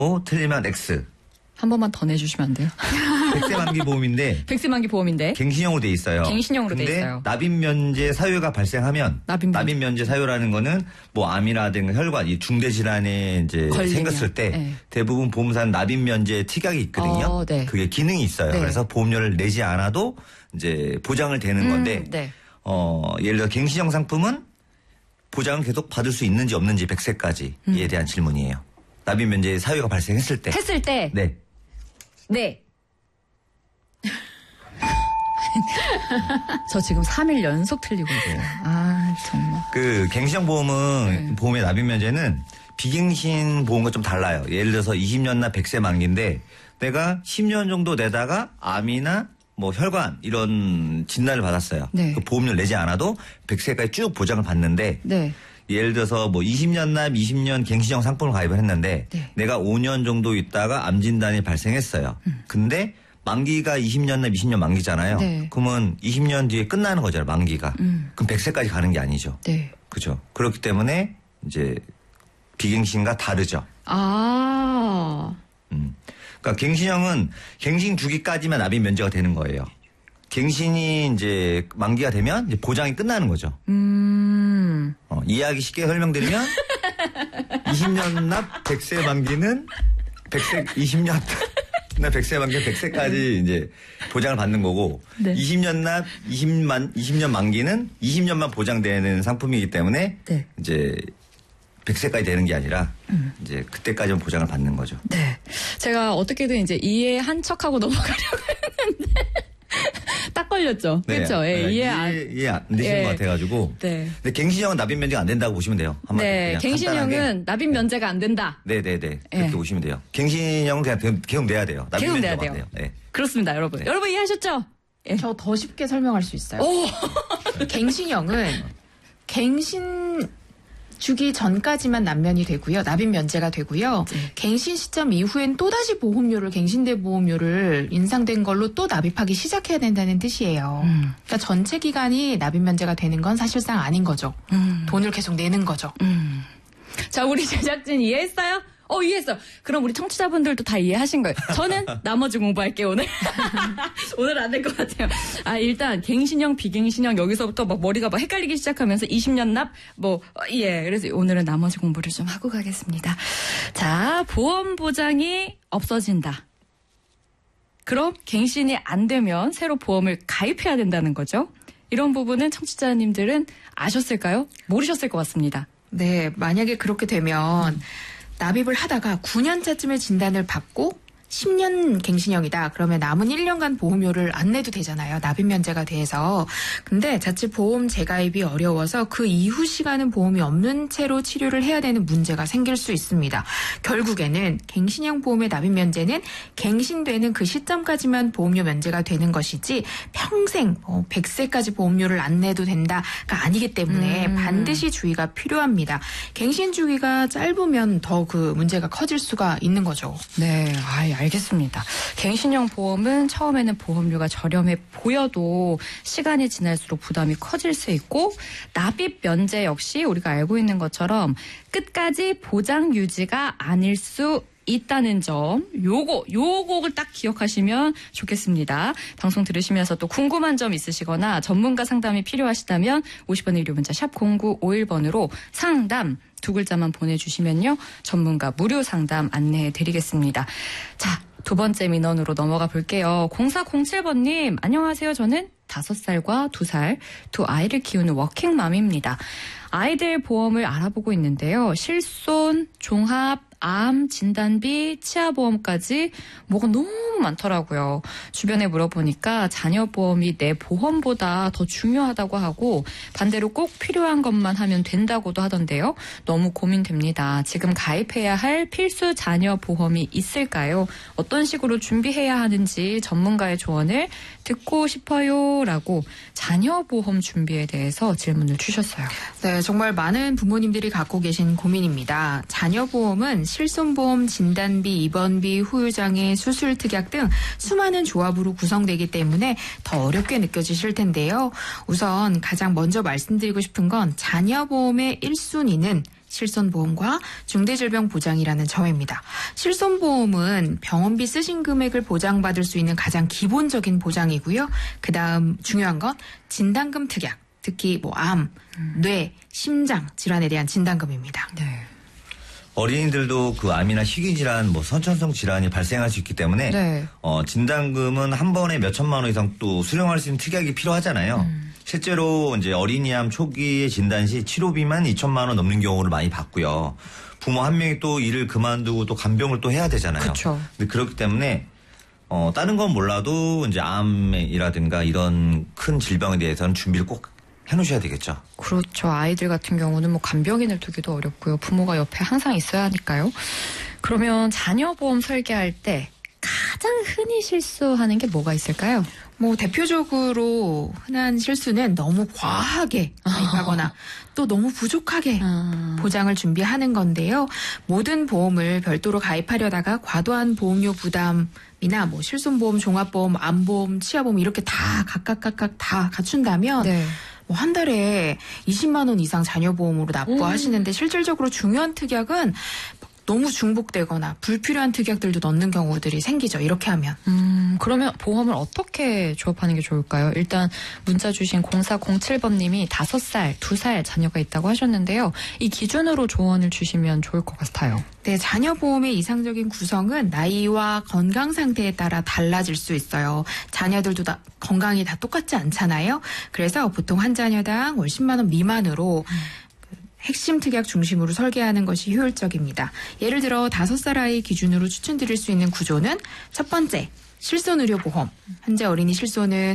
틀리면 X. 한 번만 더 내주시면 안 돼요? 백세 만기 보험인데. 백세 만기 보험인데. 갱신형으로 돼 있어요. 갱신형으로 돼 있어요. 근데 납입 면제 사유가 발생하면 납입 면제 사유라는 거는 뭐 암이라든가 혈관, 이 중대 질환에 이제 생겼을 때 네. 대부분 보험사는 납입 면제 특약이 있거든요. 네. 그게 기능이 있어요. 네. 그래서 보험료를 내지 않아도 이제 보장을 되는 건데 네. 예를 들어 갱신형 상품은 보장을 계속 받을 수 있는지 없는지 100세까지에 대한 질문이에요. 납입 면제 사유가 발생했을 때. 했을 때. 네. 네. 저 지금 3일 연속 틀리고 있어요. 아, 정말. 그 갱신형 보험은 보험의 납입 면제는 비갱신 보험과 좀 달라요. 예를 들어서 20년나 100세 만기인데 내가 10년 정도 내다가 암이나 뭐 혈관 이런 진단을 받았어요. 네. 그 보험료 내지 않아도 100세까지 쭉 보장을 받는데 네. 예를 들어서 뭐 20년 납 20년 갱신형 상품을 가입을 했는데 네. 내가 5년 정도 있다가 암 진단이 발생했어요. 근데 만기가 20년 납 20년 만기잖아요. 네. 그러면 20년 뒤에 끝나는 거잖아요. 만기가. 그럼 100세까지 가는 게 아니죠. 네. 그죠. 그렇기 때문에 이제 비갱신과 다르죠. 그러니까 갱신형은 갱신 주기까지만 납입 면제가 되는 거예요. 갱신이 이제 만기가 되면 이제 보장이 끝나는 거죠. 이해하기 쉽게 설명드리면 20년 납 100세 만기는 100세 20년 납 100세 만기는 100세까지 이제 보장을 받는 거고 네. 20년 납 20년 만기는 20년만 보장되는 상품이기 때문에 네. 이제 100세까지 되는 게 아니라 이제 그때까지만 보장을 받는 거죠. 네. 제가 어떻게든 이제 이해한 척하고 넘어가려고 했는데 딱 걸렸죠. 네. 그렇죠. 예, 이해 안 되시는 것 같아가지고. 네. 근데 갱신형은 납입 면제가 안 된다고 보시면 돼요. 네. 갱신형은 납입 면제가 안 된다. 네네네. 그렇게 보시면 돼요. 갱신형은 그냥 계속 내야 돼요. 납입 계속 내야 면제가 돼요. 안 돼요. 네. 그렇습니다, 여러분. 네. 여러분 이해하셨죠? 예. 저 더 쉽게 설명할 수 있어요. 오. 갱신형은 갱신 주기 전까지만 남면이 되고요. 납입 면제가 되고요. 갱신 시점 이후엔 또다시 보험료를 갱신대 보험료를 인상된 걸로 또 납입하기 시작해야 된다는 뜻이에요. 그러니까 전체 기간이 납입 면제가 되는 건 사실상 아닌 거죠. 돈을 계속 내는 거죠. 자, 우리 제작진 이해했어요? 이해했어요. 그럼 우리 청취자분들도 다 이해하신 거예요. 저는 나머지 공부할게요, 오늘. 오늘 안 될 것 같아요. 일단, 갱신형, 비갱신형, 여기서부터 막 머리가 막 헷갈리기 시작하면서 20년 납, 그래서 오늘은 나머지 공부를 좀 하고 가겠습니다. 자, 보험 보장이 없어진다. 그럼 갱신이 안 되면 새로 보험을 가입해야 된다는 거죠. 이런 부분은 청취자님들은 아셨을까요? 모르셨을 것 같습니다. 네, 만약에 그렇게 되면 납입을 하다가 9년차쯤에 진단을 받고 10년 갱신형이다. 그러면 남은 1년간 보험료를 안 내도 되잖아요. 납입 면제가 돼서. 근데 자칫 보험 재가입이 어려워서 그 이후 시간은 보험이 없는 채로 치료를 해야 되는 문제가 생길 수 있습니다. 결국에는 갱신형 보험의 납입 면제는 갱신되는 그 시점까지만 보험료 면제가 되는 것이지 평생 100세까지 보험료를 안 내도 된다가 아니기 때문에 반드시 주의가 필요합니다. 갱신 주기가 짧으면 더 그 문제가 커질 수가 있는 거죠. 네, 알겠습니다. 갱신형 보험은 처음에는 보험료가 저렴해 보여도 시간이 지날수록 부담이 커질 수 있고 납입 면제 역시 우리가 알고 있는 것처럼 끝까지 보장 유지가 아닐 수 있다는 점, 요거를 딱 기억하시면 좋겠습니다. 방송 들으시면서 또 궁금한 점 있으시거나 전문가 상담이 필요하시다면 50원의 유료 문자 샵 0951번으로 상담 두 글자만 보내주시면요. 전문가 무료 상담 안내해 드리겠습니다. 자, 두 번째 민원으로 넘어가 볼게요. 0407번님, 안녕하세요. 저는 5살과 2살, 두 아이를 키우는 워킹맘입니다. 아이들 보험을 알아보고 있는데요. 실손, 종합, 암, 진단비, 치아보험까지 뭐가 너무 많더라고요. 주변에 물어보니까 자녀보험이 내 보험보다 더 중요하다고 하고 반대로 꼭 필요한 것만 하면 된다고도 하던데요. 너무 고민됩니다. 지금 가입해야 할 필수 자녀보험이 있을까요? 어떤 식으로 준비해야 하는지 전문가의 조언을 듣고 싶어요. 라고 자녀보험 준비에 대해서 질문을 주셨어요. 네, 정말 많은 부모님들이 갖고 계신 고민입니다. 자녀보험은 실손보험, 진단비, 입원비, 후유장애, 수술특약 등 수많은 조합으로 구성되기 때문에 더 어렵게 느껴지실 텐데요. 우선 가장 먼저 말씀드리고 싶은 건 자녀보험의 1순위는 실손보험과 중대질병보장이라는 점입니다. 실손보험은 병원비 쓰신 금액을 보장받을 수 있는 가장 기본적인 보장이고요. 그다음 중요한 건 진단금 특약, 특히 뭐 암, 뇌, 심장 질환에 대한 진단금입니다. 네. 어린이들도 그 암이나 희귀질환, 뭐 선천성 질환이 발생할 수 있기 때문에 네. 진단금은 한 번에 몇 천만 원 이상 또 수령할 수 있는 특약이 필요하잖아요. 실제로 이제 어린이암 초기에 진단 시 치료비만 2천만 원 넘는 경우를 많이 봤고요. 부모 한 명이 또 일을 그만두고 또 간병을 또 해야 되잖아요. 그쵸. 근데 그렇기 때문에 다른 건 몰라도 이제 암이라든가 이런 큰 질병에 대해서는 준비를 꼭 해놓으셔야 되겠죠. 그렇죠. 아이들 같은 경우는 뭐 간병인을 두기도 어렵고요. 부모가 옆에 항상 있어야 하니까요. 그러면 자녀보험 설계할 때 가장 흔히 실수하는 게 뭐가 있을까요? 뭐 대표적으로 흔한 실수는 너무 과하게 가입하거나 또 너무 부족하게 보장을 준비하는 건데요. 모든 보험을 별도로 가입하려다가 과도한 보험료 부담이나 뭐 실손보험, 종합보험, 암보험, 치아보험 이렇게 다 각각 다 갖춘다면 네. 뭐 한 달에 20만 원 이상 자녀보험으로 납부하시는데 실질적으로 중요한 특약은 너무 중복되거나 불필요한 특약들도 넣는 경우들이 생기죠. 이렇게 하면. 그러면 보험을 어떻게 조합하는 게 좋을까요? 일단 문자 주신 0407번님이 5살, 2살 자녀가 있다고 하셨는데요. 이 기준으로 조언을 주시면 좋을 것 같아요. 네, 자녀보험의 이상적인 구성은 나이와 건강 상태에 따라 달라질 수 있어요. 자녀들도 건강이 다 똑같지 않잖아요. 그래서 보통 한 자녀당 월 10만 원 미만으로 핵심 특약 중심으로 설계하는 것이 효율적입니다. 예를 들어 5살 아이 기준으로 추천드릴 수 있는 구조는 첫 번째, 실손의료보험. 현재 어린이 실손은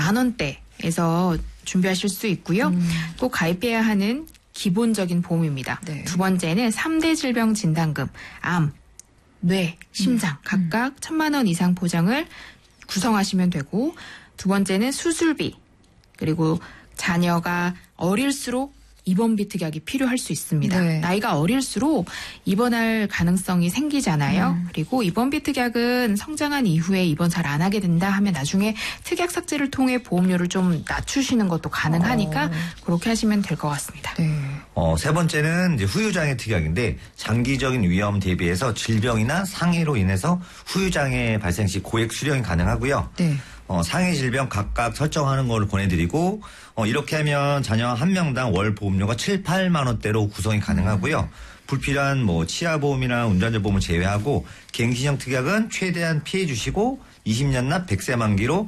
10,000원대에서 준비하실 수 있고요. 꼭 가입해야 하는 기본적인 보험입니다. 네. 두 번째는 3대 질병 진단금, 암, 뇌, 심장 각각 1,000만 원 이상 보장을 구성하시면 되고 두 번째는 수술비 그리고 자녀가 어릴수록 입원비 특약이 필요할 수 있습니다. 네. 나이가 어릴수록 입원할 가능성이 생기잖아요. 그리고 입원비 특약은 성장한 이후에 입원 잘 안 하게 된다 하면 나중에 특약 삭제를 통해 보험료를 좀 낮추시는 것도 가능하니까 그렇게 하시면 될 것 같습니다. 네. 세 번째는 이제 후유장애 특약인데 장기적인 위험 대비해서 질병이나 상해로 인해서 후유장애 발생 시 고액 수령이 가능하고요. 네. 상해 질병 각각 설정하는 거를 권해드리고 이렇게 하면 자녀 한 명당 월 보험료가 7, 8만 원대로 구성이 가능하고요. 불필요한 뭐 치아보험이나 운전자 보험을 제외하고 갱신형 특약은 최대한 피해 주시고 20년 납 100세 만기로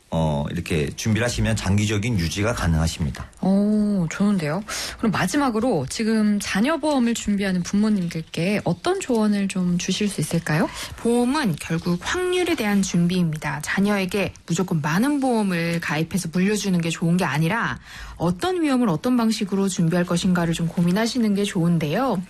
이렇게 준비를 하시면 장기적인 유지가 가능하십니다. 오, 좋은데요. 그럼 마지막으로 지금 자녀보험을 준비하는 부모님들께 어떤 조언을 좀 주실 수 있을까요? 보험은 결국 확률에 대한 준비입니다. 자녀에게 무조건 많은 보험을 가입해서 물려주는 게 좋은 게 아니라 어떤 위험을 어떤 방식으로 준비할 것인가를 좀 고민하시는 게 좋은데요.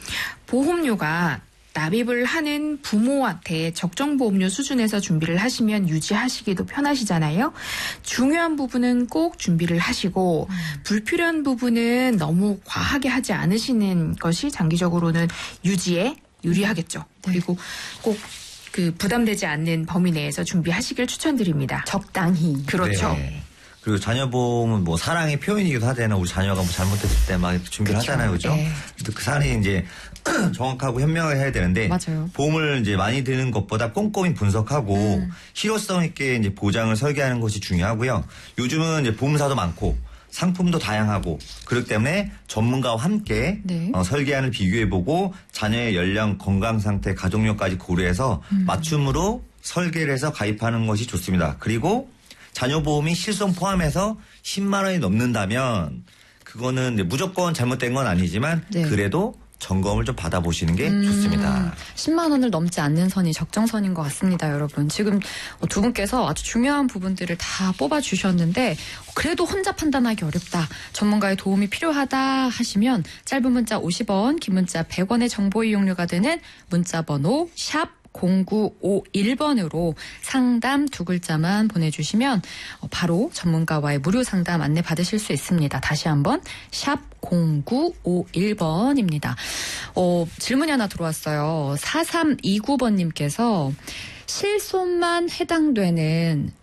보험료가 납입을 하는 부모한테 적정 보험료 수준에서 준비를 하시면 유지하시기도 편하시잖아요. 중요한 부분은 꼭 준비를 하시고 불필요한 부분은 너무 과하게 하지 않으시는 것이 장기적으로는 유지에 유리하겠죠. 그리고 꼭 그 부담되지 않는 범위 내에서 준비하시길 추천드립니다. 적당히. 그렇죠. 네. 그리고 자녀보험은 뭐 사랑의 표현이기도 하잖아요. 우리 자녀가 뭐 잘못했을 때 막 준비를 하잖아요. 그죠? 네. 그 사안이 이제 정확하고 현명하게 해야 되는데 맞아요. 보험을 이제 많이 드는 것보다 꼼꼼히 분석하고 실효성 있게 이제 보장을 설계하는 것이 중요하고요. 요즘은 이제 보험사도 많고 상품도 다양하고 그렇기 때문에 전문가와 함께 네. 설계안을 비교해보고 자녀의 연령, 건강 상태, 가족력까지 고려해서 맞춤으로 설계를 해서 가입하는 것이 좋습니다. 그리고 자녀보험이 실손 포함해서 10만 원이 넘는다면 그거는 이제 무조건 잘못된 건 아니지만 네. 그래도 점검을 좀 받아보시는 게 좋습니다. 10만 원을 넘지 않는 선이 적정선인 것 같습니다, 여러분. 지금 두 분께서 아주 중요한 부분들을 다 뽑아주셨는데 그래도 혼자 판단하기 어렵다. 전문가의 도움이 필요하다 하시면 짧은 문자 50원, 긴 문자 100원의 정보 이용료가 되는 문자 번호 샵 0951번으로 상담 2글자만 보내주시면 바로 전문가와의 무료 상담 안내 받으실 수 있습니다. 다시 한번 샵 0951번입니다. 질문이 하나 들어왔어요. 4329번님께서 실손만 해당되는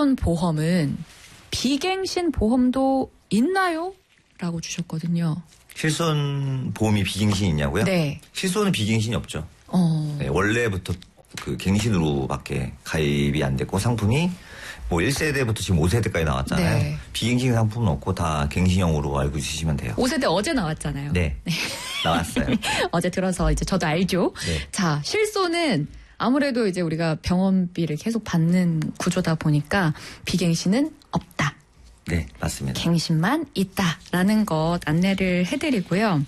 실손보험은 비갱신 보험도 있나요? 라고 주셨거든요. 실손 보험이 비갱신이 있냐고요? 네. 실손은 비갱신이 없죠. 네, 원래부터 그 갱신으로밖에 가입이 안 됐고 상품이 뭐 1세대부터 지금 5세대까지 나왔잖아요. 네. 비갱신 상품은 없고 다 갱신형으로 알고 있으시면 돼요. 5세대 어제 나왔잖아요. 네. 나왔어요. 어제 들어서 이제 저도 알죠. 네. 자, 실손은 아무래도 이제 우리가 병원비를 계속 받는 구조다 보니까 비갱신은 없다. 네, 맞습니다. 갱신만 있다라는 것 안내를 해드리고요.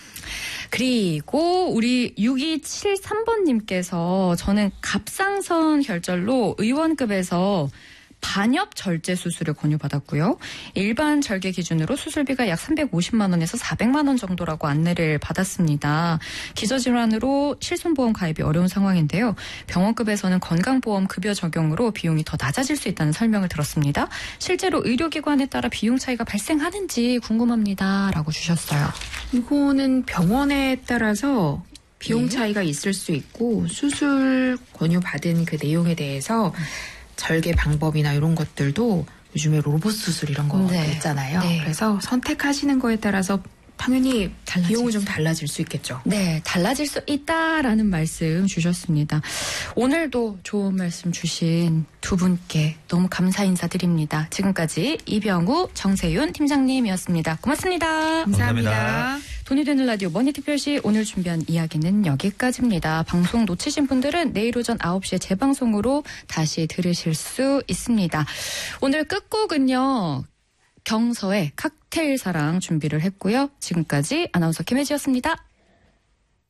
그리고 우리 6273번님께서 저는 갑상선 결절로 의원급에서 반엽 절제 수술을 권유받았고요. 일반 절개 기준으로 수술비가 약 350만 원에서 400만 원 정도라고 안내를 받았습니다. 기저질환으로 실손보험 가입이 어려운 상황인데요. 병원급에서는 건강보험 급여 적용으로 비용이 더 낮아질 수 있다는 설명을 들었습니다. 실제로 의료기관에 따라 비용 차이가 발생하는지 궁금합니다. 라고 주셨어요. 이거는 병원에 따라서 비용 네. 차이가 있을 수 있고 수술 권유받은 그 내용에 대해서 절개 방법이나 이런 것들도 요즘에 로봇 수술 이런 거 네. 있잖아요. 네. 그래서 선택하시는 거에 따라서 당연히 달라질 비용은 좀 수 달라질 수 있겠죠. 네, 달라질 수 있다라는 말씀 주셨습니다. 오늘도 좋은 말씀 주신 두 분께 너무 감사 인사드립니다. 지금까지 이병우, 정세윤 팀장님이었습니다. 고맙습니다. 감사합니다. 돈이 되는 라디오 머니특별시 오늘 준비한 이야기는 여기까지입니다. 방송 놓치신 분들은 내일 오전 9시에 재방송으로 다시 들으실 수 있습니다. 오늘 끝곡은요. 경서의 칵테일 사랑 준비를 했고요. 지금까지 아나운서 김혜지였습니다.